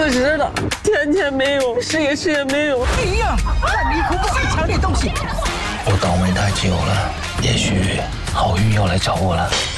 40了，钱没有，事业没有。 哎呀，烂泥扶不上墙的东西！ 我倒霉太久了，也许好运要来找我了。